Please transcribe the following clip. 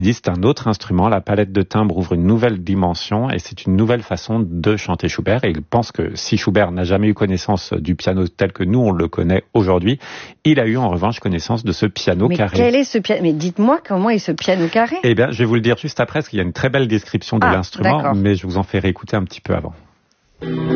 Il dit c'est un autre instrument, la palette de timbres ouvre une nouvelle dimension et c'est une nouvelle façon de chanter Schubert. Et il pense que si Schubert n'a jamais eu connaissance du piano tel que nous on le connaît aujourd'hui, il a eu en revanche connaissance de ce piano carré. Mais quel est ce piano ? Mais dites-moi comment est ce piano carré ? Eh bien, je vais vous le dire juste après, parce qu'il y a une très belle description de l'instrument, d'accord. mais je vous en fais réécouter un petit peu avant.